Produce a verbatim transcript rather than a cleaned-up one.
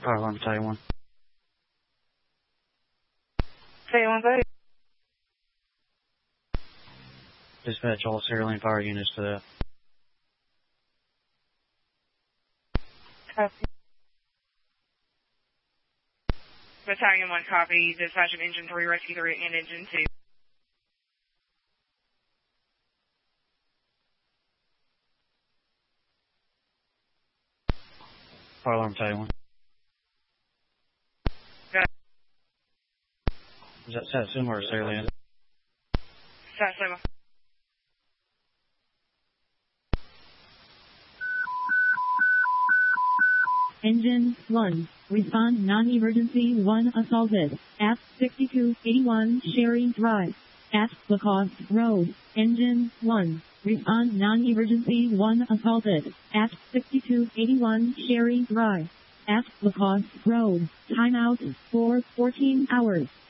Fire alarm battalion one. Battalion one, buddy. Dispatch all serial lane fire units to that. Copy. Battalion one, copy. Dispatch of engine three, rescue three, and engine two. Fire alarm battalion one. Got it. Is that Satsuma or serial lane? Satsuma. Engine one, respond non-emergency one assaulted at sixty-two eighty-one Sherry Drive at Lacoste Road. Engine one, respond non-emergency one assaulted at sixty-two eighty-one Sherry Drive at Lacoste Road. Timeout for fourteen hours.